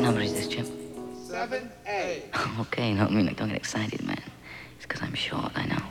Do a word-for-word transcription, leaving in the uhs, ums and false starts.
What number is this, Chip? seven A. Okay, no, I mean, like, don't get excited, man. It's because I'm short, I know.